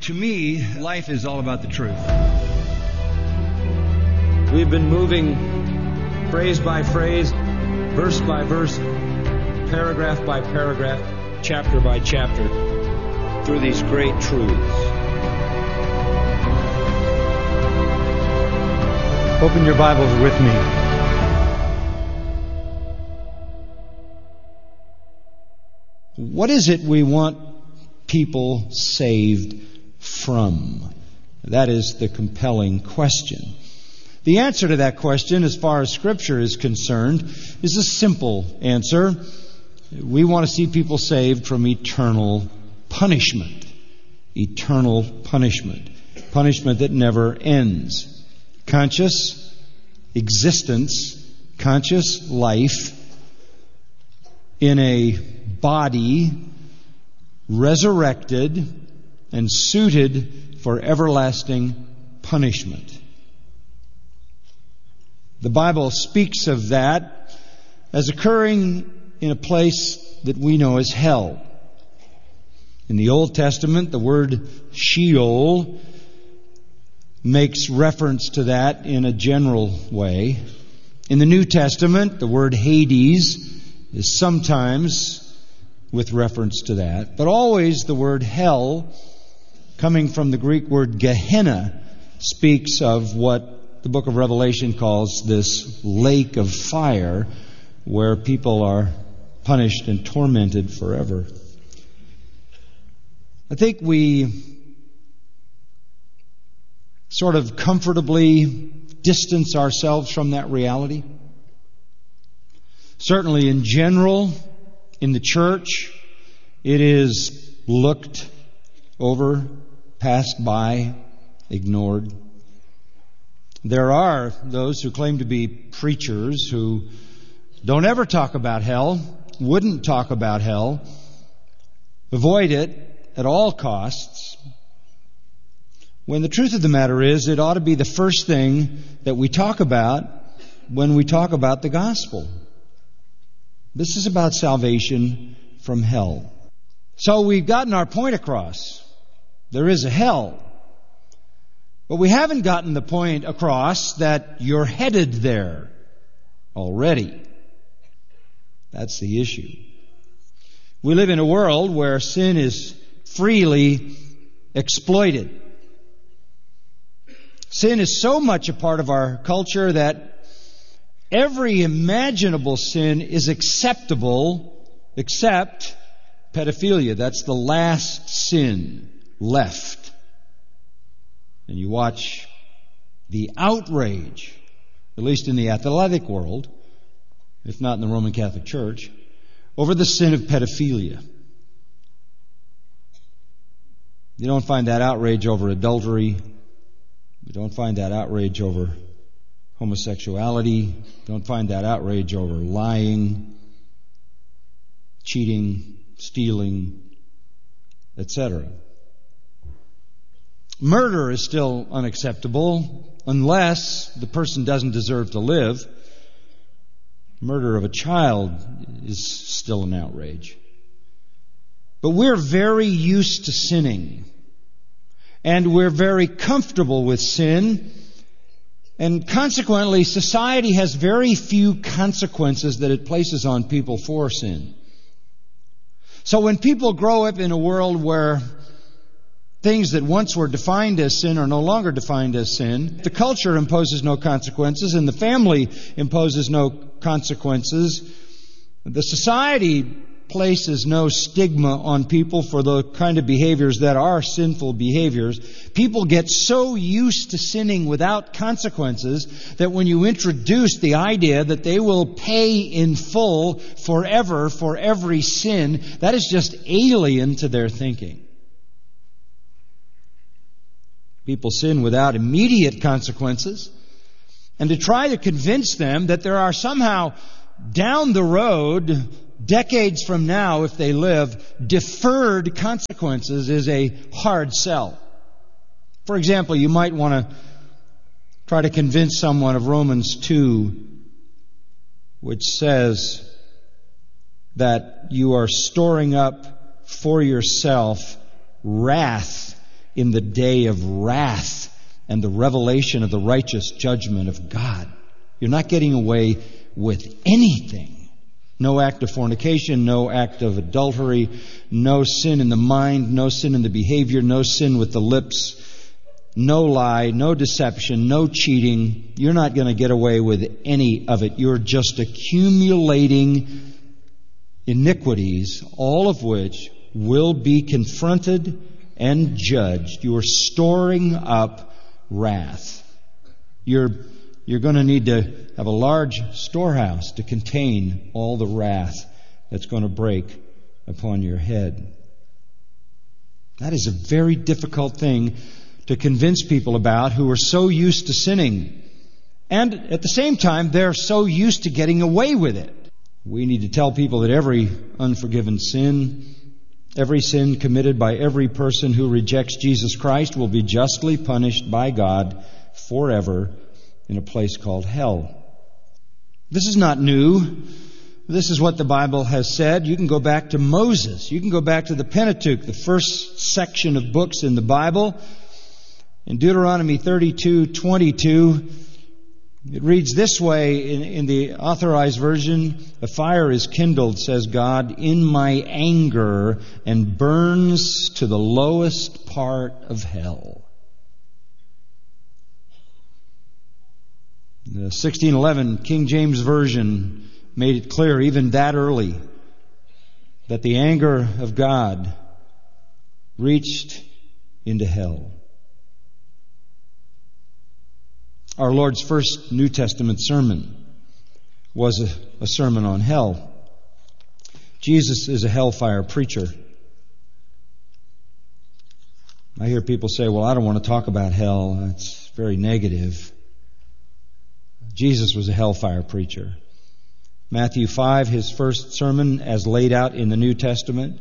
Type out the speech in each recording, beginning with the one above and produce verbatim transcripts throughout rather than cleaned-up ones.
To me, life is all about the truth. We've been moving phrase by phrase, verse by verse, paragraph by paragraph, chapter by chapter, through these great truths. Open your Bibles with me. What is it we want people saved from? That is the compelling question. The answer to that question, as far as Scripture is concerned, is a simple answer. We want to see people saved from eternal punishment. Eternal punishment. Punishment that never ends. Conscious existence, conscious life in a body resurrected and suited for everlasting punishment. The Bible speaks of that as occurring in a place that we know as hell. In the Old Testament, the word Sheol makes reference to that in a general way. In the New Testament, the word Hades is sometimes with reference to that, but always the word hell, coming from the Greek word Gehenna, speaks of what the book of Revelation calls this lake of fire, where people are punished and tormented forever. I think we sort of comfortably distance ourselves from that reality. Certainly in general, in the church, it is looked over, passed by, ignored. There are those who claim to be preachers who don't ever talk about hell, wouldn't talk about hell, avoid it at all costs, when the truth of the matter is it ought to be the first thing that we talk about when we talk about the gospel. This is about salvation from hell. So we've gotten our point across. There is a hell. But we haven't gotten the point across that you're headed there already. That's the issue. We live in a world where sin is freely exploited. Sin is so much a part of our culture that every imaginable sin is acceptable except pedophilia. That's the last sin left. And you watch the outrage, at least in the athletic world, if not in the Roman Catholic Church, over the sin of pedophilia. You don't find that outrage over adultery. You don't find that outrage over homosexuality. Don't find that outrage over lying, cheating, stealing, et cetera. Murder is still unacceptable unless the person doesn't deserve to live. Murder of a child is still an outrage. But we're very used to sinning. And we're very comfortable with sin. And consequently, society has very few consequences that it places on people for sin. So when people grow up in a world where things that once were defined as sin are no longer defined as sin, the culture imposes no consequences and the family imposes no consequences, the society places no stigma on people for the kind of behaviors that are sinful behaviors. People get so used to sinning without consequences that when you introduce the idea that they will pay in full forever for every sin, that is just alien to their thinking. People sin without immediate consequences. And to try to convince them that there are somehow down the road, decades from now, if they live, deferred consequences is a hard sell. For example, you might want to try to convince someone of Romans two, which says that you are storing up for yourself wrath in the day of wrath and the revelation of the righteous judgment of God. You're not getting away with anything. No act of fornication, no act of adultery, no sin in the mind, no sin in the behavior, no sin with the lips, no lie, no deception, no cheating. You're not going to get away with any of it. You're just accumulating iniquities, all of which will be confronted and judged. You are storing up wrath. You're, you're going to need to have a large storehouse to contain all the wrath that's going to break upon your head. That is a very difficult thing to convince people about who are so used to sinning. And at the same time, they're so used to getting away with it. We need to tell people that every unforgiven sin, every sin committed by every person who rejects Jesus Christ will be justly punished by God forever in a place called hell. This is not new. This is what the Bible has said. You can go back to Moses. You can go back to the Pentateuch, the first section of books in the Bible. In Deuteronomy thirty-two twenty-two, it reads this way in, in the Authorized Version: "A fire is kindled, says God, in my anger and burns to the lowest part of hell." The sixteen eleven King James Version made it clear even that early that the anger of God reached into hell. Our Lord's first New Testament sermon was a, a sermon on hell. Jesus is a hellfire preacher. I hear people say, well, I don't want to talk about hell. It's very negative. Jesus was a hellfire preacher. Matthew five, his first sermon as laid out in the New Testament.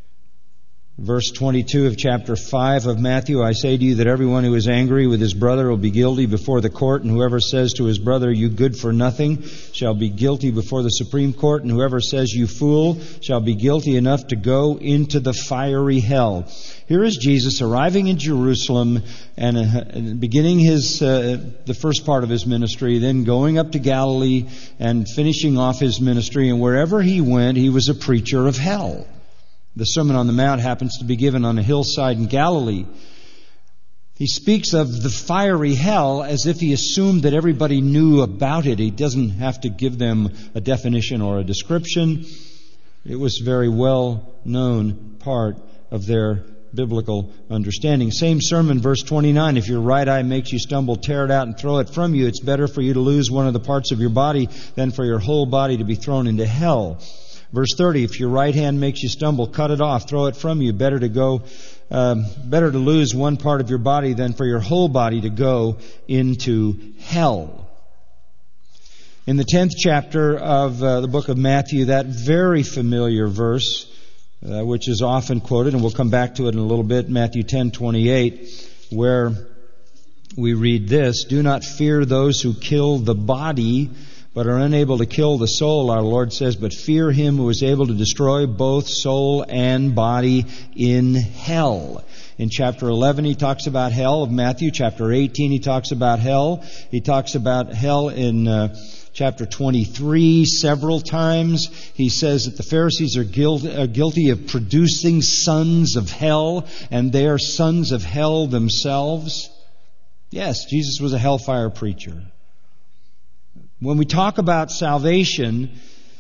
Verse twenty-two of chapter five of Matthew, "I say to you that everyone who is angry with his brother will be guilty before the court, and whoever says to his brother, 'You good for nothing,' shall be guilty before the Supreme Court, and whoever says, 'You fool,' shall be guilty enough to go into the fiery hell." Here is Jesus arriving in Jerusalem and uh, beginning his uh, the first part of his ministry, then going up to Galilee and finishing off his ministry, and wherever he went, he was a preacher of hell. The Sermon on the Mount happens to be given on a hillside in Galilee. He speaks of the fiery hell as if he assumed that everybody knew about it. He doesn't have to give them a definition or a description. It was a very well known part of their biblical understanding. Same sermon, verse twenty-nine, "If your right eye makes you stumble, tear it out and throw it from you. It's better for you to lose one of the parts of your body than for your whole body to be thrown into hell." Verse thirty, "If your right hand makes you stumble, cut it off, throw it from you. Better to go, um, better to lose one part of your body than for your whole body to go into hell." In the tenth chapter of uh, the book of Matthew, that very familiar verse, uh, which is often quoted, and we'll come back to it in a little bit, Matthew ten twenty-eight, where we read this: "Do not fear those who kill the body, but are unable to kill the soul," our Lord says, "but fear him who is able to destroy both soul and body in hell." In chapter eleven, he talks about hell. Of Matthew, chapter eighteen, he talks about hell. He talks about hell in uh, chapter twenty-three several times. He says that the Pharisees are guilt, uh, guilty of producing sons of hell, and they are sons of hell themselves. Yes, Jesus was a hellfire preacher. When we talk about salvation,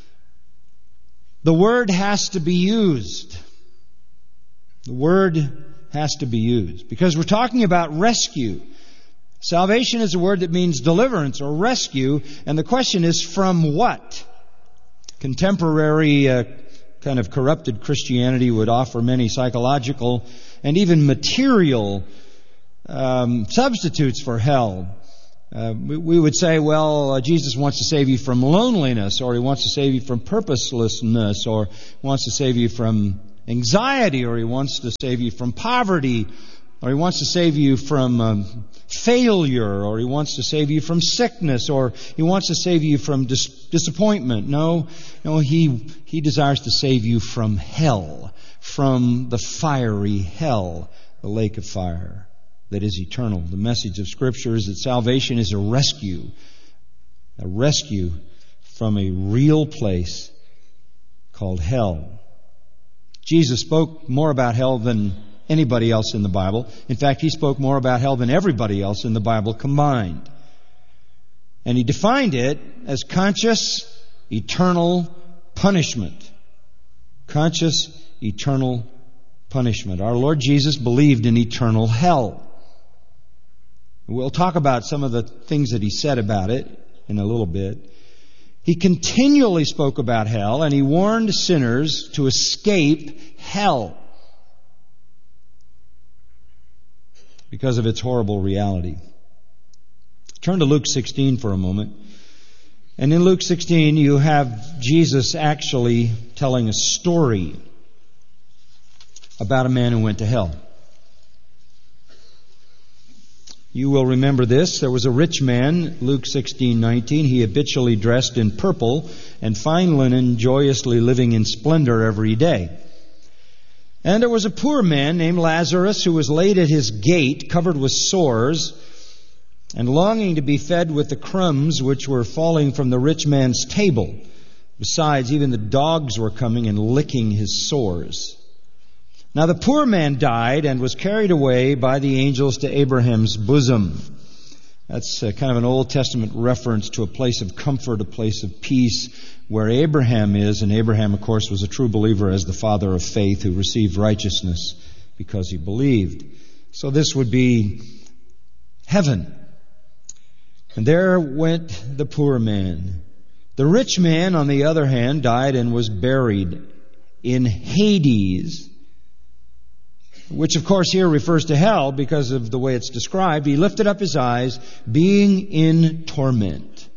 the word has to be used. The word has to be used because we're talking about rescue. Salvation is a word that means deliverance or rescue, and the question is, from what? Contemporary uh, kind of corrupted Christianity would offer many psychological and even material um, substitutes for hell. Uh, we, we would say, well, uh, Jesus wants to save you from loneliness, or he wants to save you from purposelessness, or wants to save you from anxiety, or he wants to save you from poverty, or he wants to save you from um, failure, or he wants to save you from sickness, or he wants to save you from dis- disappointment. No, no, he he desires to save you from hell, from the fiery hell a lake of fire that is eternal. The message of Scripture is that salvation is a rescue, a rescue from a real place called hell. Jesus spoke more about hell than anybody else in the Bible. In fact, He spoke more about hell than everybody else in the Bible combined. And He defined it as conscious, eternal punishment. Conscious, eternal punishment. Our Lord Jesus believed in eternal hell. We'll talk about some of the things that He said about it in a little bit. He continually spoke about hell, and He warned sinners to escape hell because of its horrible reality. Turn to Luke sixteen for a moment. And in Luke sixteen, you have Jesus actually telling a story about a man who went to hell. You will remember this. There was a rich man, Luke sixteen nineteen. He habitually dressed in purple and fine linen, joyously living in splendor every day. And there was a poor man named Lazarus who was laid at his gate, covered with sores, and longing to be fed with the crumbs which were falling from the rich man's table. Besides, even the dogs were coming and licking his sores. Now the poor man died and was carried away by the angels to Abraham's bosom. That's uh, kind of an Old Testament reference to a place of comfort, a place of peace where Abraham is. And Abraham, of course, was a true believer as the father of faith who received righteousness because he believed. So this would be heaven. And there went the poor man. The rich man, on the other hand, died and was buried in Hades, which of course here refers to hell because of the way it's described. He lifted up his eyes, being in torment,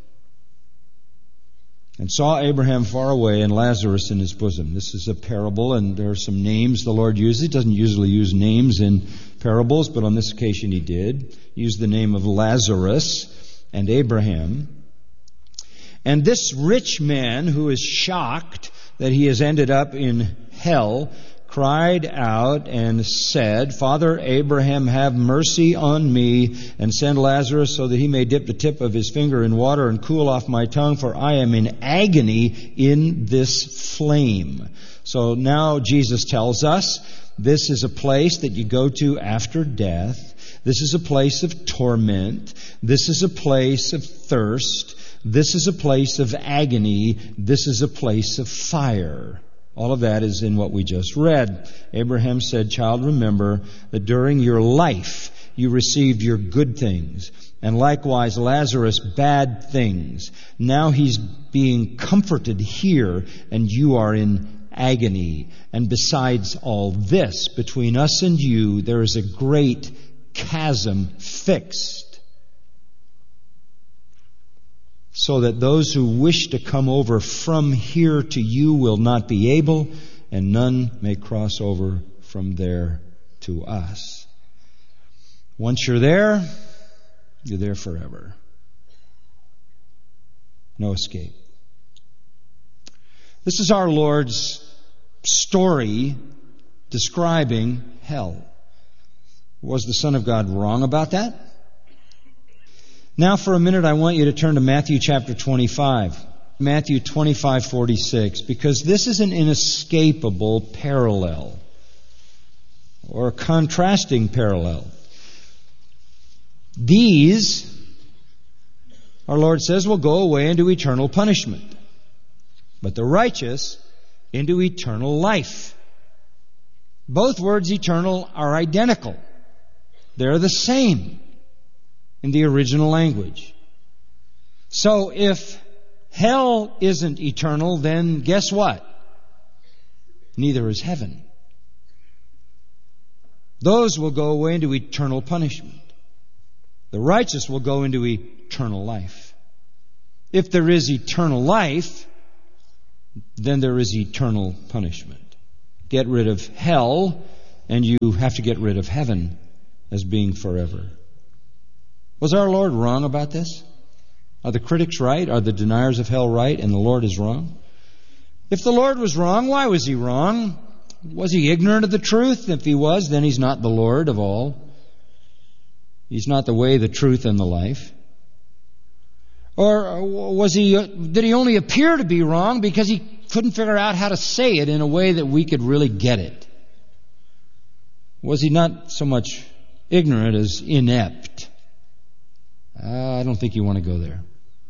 and saw Abraham far away and Lazarus in his bosom. This is a parable, and there are some names the Lord uses. He doesn't usually use names in parables, but on this occasion He did. He used the name of Lazarus and Abraham. And this rich man, who is shocked that he has ended up in hell, cried out and said, Father Abraham, have mercy on me and send Lazarus so that he may dip the tip of his finger in water and cool off my tongue, for I am in agony in this flame. So now Jesus tells us this is a place that you go to after death. This is a place of torment. This is a place of thirst. This is a place of agony. This is a place of fire. All of that is in what we just read. Abraham said, Child, remember that during your life you received your good things, and likewise Lazarus bad things. Now he's being comforted here, and you are in agony. And besides all this, between us and you, there is a great chasm fixed, so that those who wish to come over from here to you will not be able, and none may cross over from there to us. Once you're there, you're there forever. No escape. This is our Lord's story describing hell. Was the Son of God wrong about that? Now for a minute I want you to turn to Matthew chapter twenty-five. Matthew twenty-five forty-six, because this is an inescapable parallel, or a contrasting parallel. These, our Lord says, will go away into eternal punishment, but the righteous into eternal life. Both words eternal are identical. They're the same in the original language. So if hell isn't eternal, then guess what? Neither is heaven. Those will go away into eternal punishment. The righteous will go into eternal life. If there is eternal life, then there is eternal punishment. Get rid of hell, and you have to get rid of heaven as being forever. Was our Lord wrong about this? Are the critics right? Are the deniers of hell right and the Lord is wrong? If the Lord was wrong, why was He wrong? Was he ignorant of the truth? If he was, then he's not the Lord of all. He's not the way, the truth, and the life. Or was he, did he only appear to be wrong because he couldn't figure out how to say it in a way that we could really get it? Was he not so much ignorant as inept? Uh, I don't think you want to go there.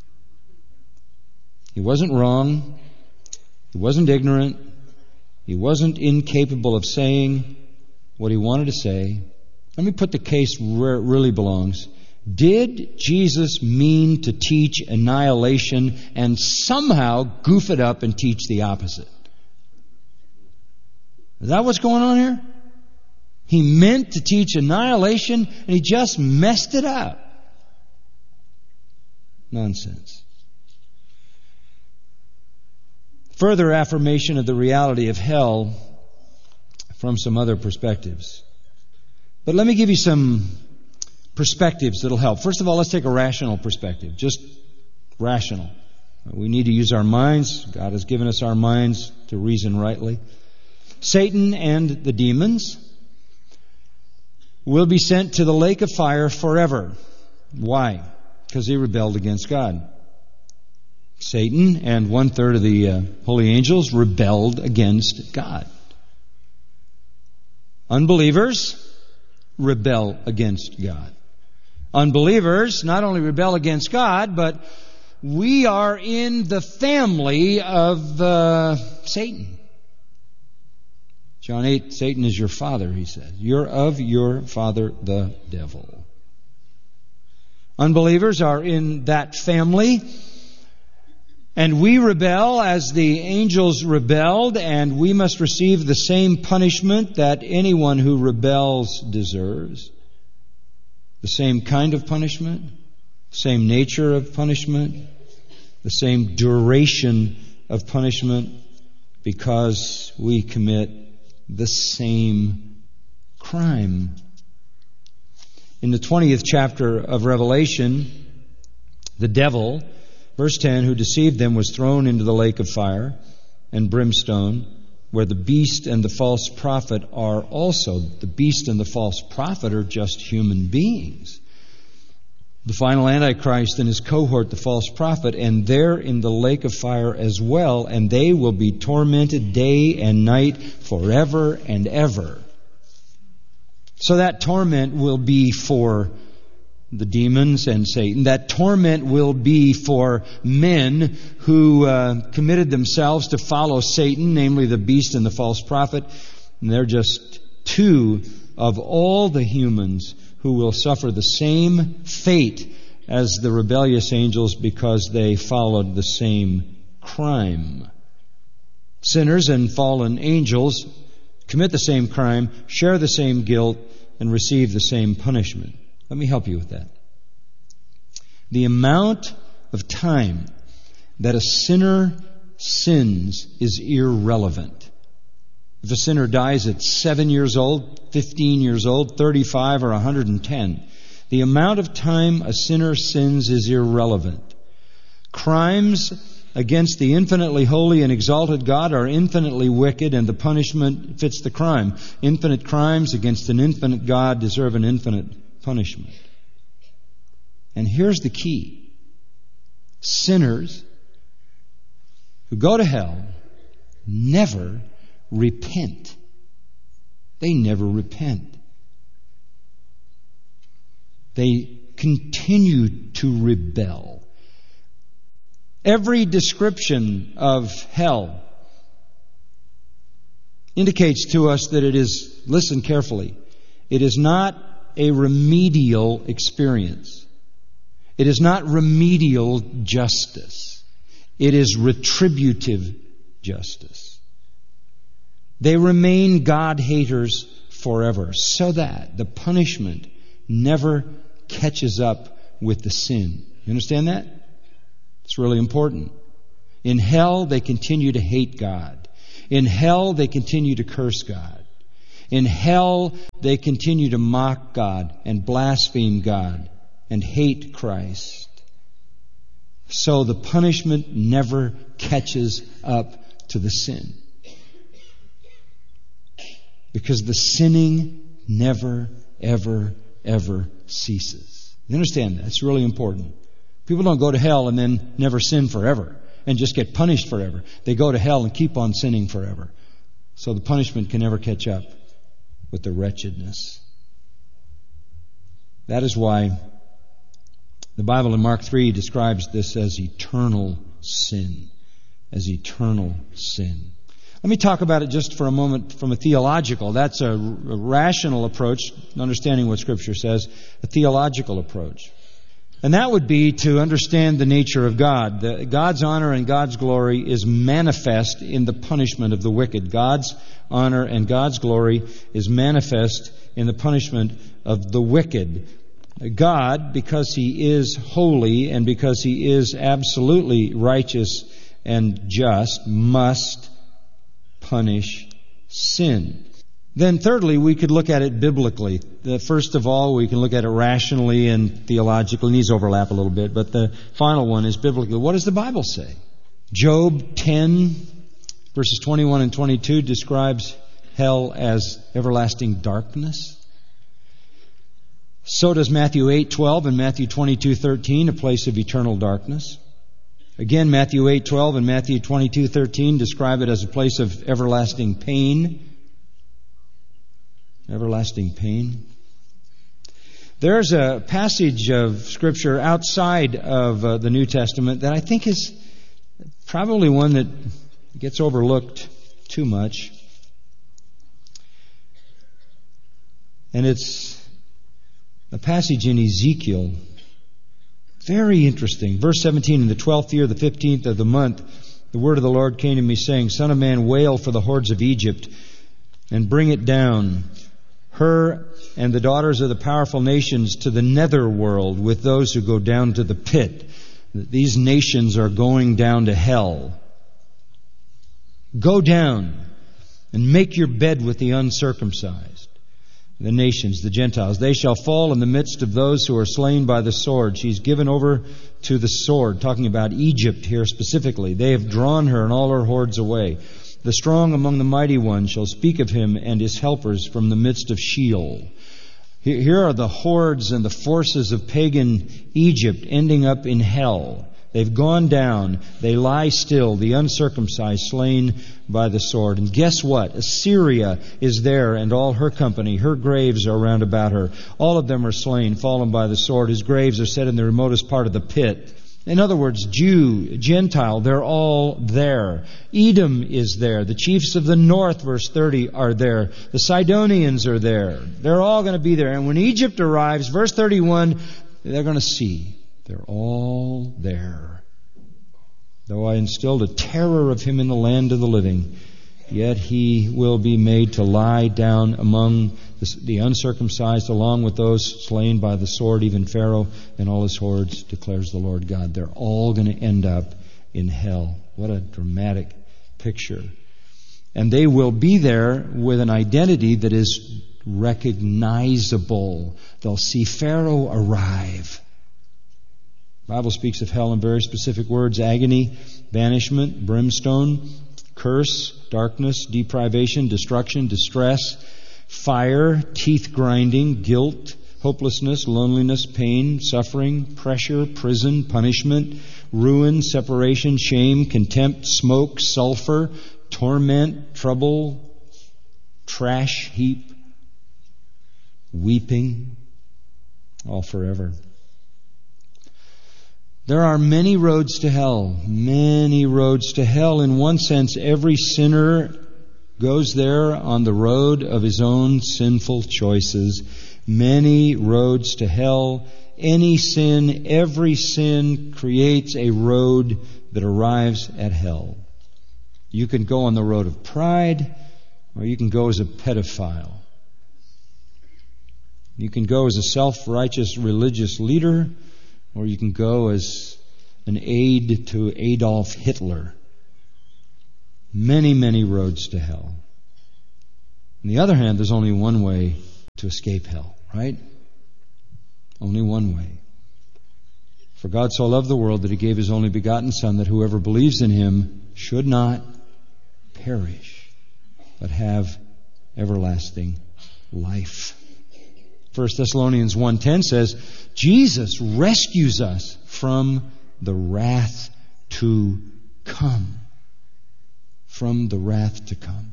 He wasn't wrong. He wasn't ignorant. He wasn't incapable of saying what he wanted to say. Let me put the case where it really belongs. Did Jesus mean to teach annihilation and somehow goof it up and teach the opposite? Is that what's going on here? He meant to teach annihilation and he just messed it up. Nonsense. Further affirmation of the reality of hell from some other perspectives. But let me give you some perspectives that'll help. First of all, let's take a rational perspective. Just rational. We need to use our minds. God has given us our minds to reason rightly. Satan and the demons will be sent to the lake of fire forever. Why? Because he rebelled against God. Satan and one third of the uh, holy angels rebelled against God. Unbelievers rebel against God. Unbelievers not only rebel against God, but we are in the family of uh, Satan. John eight, Satan is your father, he says. You're of your father, the devil. Unbelievers are in that family. And we rebel as the angels rebelled, and we must receive the same punishment that anyone who rebels deserves. The same kind of punishment, same nature of punishment, the same duration of punishment, because we commit the same crime. In the twentieth chapter of Revelation, the devil, verse ten, who deceived them was thrown into the lake of fire and brimstone, where the beast and the false prophet are also. The beast and the false prophet are just human beings. The final Antichrist and his cohort, the false prophet, and they're in the lake of fire as well, and they will be tormented day and night forever and ever. So that torment will be for the demons and Satan. That torment will be for men who uh, committed themselves to follow Satan, namely the beast and the false prophet. And they're just two of all the humans who will suffer the same fate as the rebellious angels because they followed the same crime. Sinners and fallen angels commit the same crime, share the same guilt, and receive the same punishment. Let me help you with that. The amount of time that a sinner sins is irrelevant. If a sinner dies at seven years old, fifteen years old, thirty-five, or one hundred ten, the amount of time a sinner sins is irrelevant. Crimes against the infinitely holy and exalted God are infinitely wicked, and the punishment fits the crime. Infinite crimes against an infinite God deserve an infinite punishment. And here's the key. Sinners who go to hell never repent. They never repent. They continue to rebel. Every description of hell indicates to us that it is, listen carefully, it is not a remedial experience. It is not remedial justice. It is retributive justice. They remain God-haters forever, so that the punishment never catches up with the sin. You understand that? It's really important. In hell, they continue to hate God. In hell, they continue to curse God. In hell, they continue to mock God and blaspheme God and hate Christ. So the punishment never catches up to the sin. Because the sinning never, ever, ever ceases. You understand that? It's really important. People don't go to hell and then never sin forever and just get punished forever. They go to hell and keep on sinning forever. So the punishment can never catch up with the wretchedness. That is why the Bible in Mark three describes this as eternal sin. As eternal sin. Let me talk about it just for a moment from a theological. That's a, a rational approach, understanding what Scripture says, a theological approach. And that would be to understand the nature of God. The, God's honor and God's glory is manifest in the punishment of the wicked. God's honor and God's glory is manifest in the punishment of the wicked. God, because He is holy and because He is absolutely righteous and just, must punish sin. Then thirdly, we could look at it biblically. The, first of all, we can look at it rationally and theologically, and these overlap a little bit, but the final one is biblically. What does the Bible say? Job ten, verses twenty-one and twenty-two describes hell as everlasting darkness. So does Matthew eight twelve and Matthew twenty-two thirteen, a place of eternal darkness. Again, Matthew eight twelve and Matthew twenty-two thirteen describe it as a place of everlasting pain. Everlasting pain. There's a passage of Scripture outside of uh, the New Testament that I think is probably one that gets overlooked too much. And it's a passage in Ezekiel. Very interesting. Verse seventeen, in the twelfth year, the fifteenth of the month, the word of the Lord came to me, saying, Son of man, wail for the hordes of Egypt, and bring it down, her and the daughters of the powerful nations, to the nether world with those who go down to the pit. These nations are going down to hell. Go down and make your bed with the uncircumcised. The nations, the Gentiles, they shall fall in the midst of those who are slain by the sword. She's given over to the sword, talking about Egypt here specifically. They have drawn her and all her hordes away. The strong among the mighty ones shall speak of him and his helpers from the midst of Sheol. Here are the hordes and the forces of pagan Egypt ending up in hell. They've gone down. They lie still, the uncircumcised, slain by the sword. And guess what? Assyria is there and all her company. Her graves are round about her. All of them are slain, fallen by the sword. His graves are set in the remotest part of the pit. In other words, Jew, Gentile, they're all there. Edom is there. The chiefs of the north, verse thirty, are there. The Sidonians are there. They're all going to be there. And when Egypt arrives, verse thirty-one, they're going to see. They're all there. Though I instilled a terror of him in the land of the living, yet he will be made to lie down among the, the uncircumcised, along with those slain by the sword, even Pharaoh and all his hordes, declares the Lord God. They're all going to end up in hell. What a dramatic picture. And they will be there with an identity that is recognizable. They'll see Pharaoh arrive. The Bible speaks of hell in very specific words: agony, banishment, brimstone, curse, darkness, deprivation, destruction, distress, fire, teeth grinding, guilt, hopelessness, loneliness, pain, suffering, pressure, prison, punishment, ruin, separation, shame, contempt, smoke, sulfur, torment, trouble, trash heap, weeping, all forever. There are many roads to hell, many roads to hell. In one sense, every sinner goes there on the road of his own sinful choices. Many roads to hell. Any sin, every sin creates a road that arrives at hell. You can go on the road of pride, or you can go as a pedophile. You can go as a self-righteous religious leader, or you can go as an aide to Adolf Hitler. Many, many roads to hell. On the other hand, there's only one way to escape hell, right? Only one way. For God so loved the world that He gave His only begotten Son, that whoever believes in Him should not perish, but have everlasting life. First Thessalonians one ten says, Jesus rescues us from the wrath to come. From the wrath to come.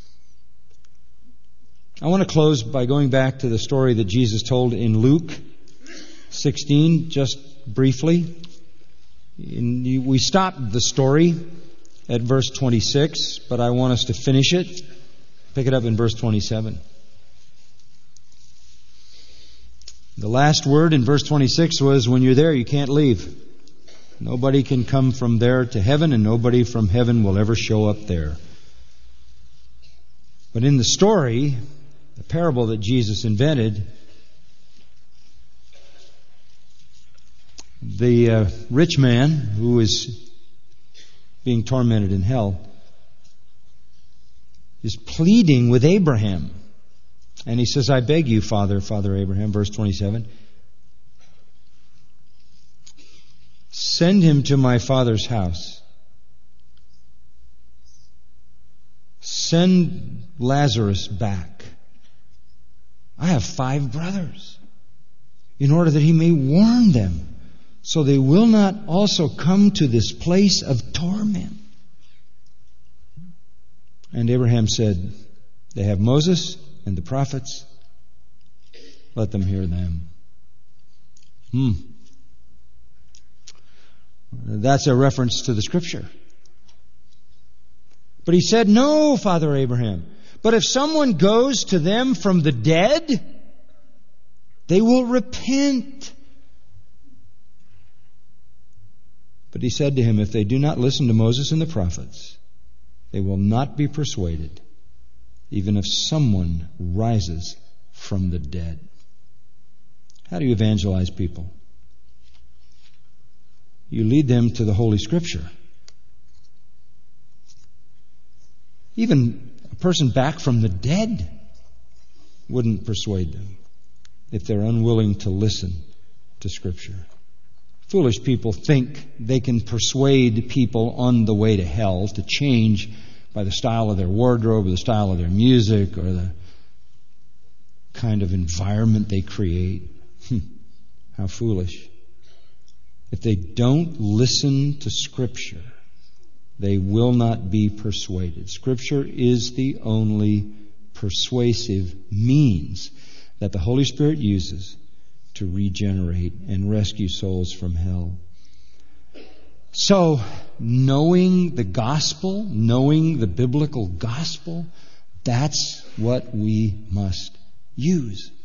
I want to close by going back to the story that Jesus told in Luke sixteen, just briefly. In, we stopped the story at verse twenty-six, but I want us to finish it. Pick it up in verse twenty-seven. The last word in verse twenty-six was, when you're there, you can't leave. Nobody can come from there to heaven, and nobody from heaven will ever show up there. But in the story, the parable that Jesus invented, the uh, rich man who is being tormented in hell is pleading with Abraham. And he says, I beg you, Father, Father Abraham, verse twenty-seven, send him to my father's house. Send Lazarus back. I have five brothers, in order that he may warn them, so they will not also come to this place of torment. And Abraham said, they have Moses and the prophets. Let them hear them. Hmm. That's a reference to the Scripture. But he said, no, Father Abraham. But if someone goes to them from the dead, they will repent. But he said to him, if they do not listen to Moses and the prophets, they will not be persuaded, even if someone rises from the dead. How do you evangelize people? You lead them to the Holy Scripture. Even a person back from the dead wouldn't persuade them if they're unwilling to listen to Scripture. Foolish people think they can persuade people on the way to hell to change by the style of their wardrobe or the style of their music or the kind of environment they create. How foolish. If they don't listen to Scripture, they will not be persuaded. Scripture is the only persuasive means that the Holy Spirit uses to regenerate and rescue souls from hell. So, knowing the gospel, knowing the biblical gospel, that's what we must use.